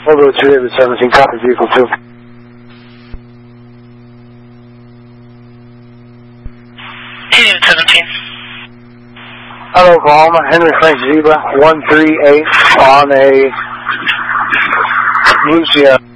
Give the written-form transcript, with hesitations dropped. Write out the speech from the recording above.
Over to David 17, copy vehicle 2. David 17. Hello, Oklahoma, Henry Frank Zebra 138 on a Lucia.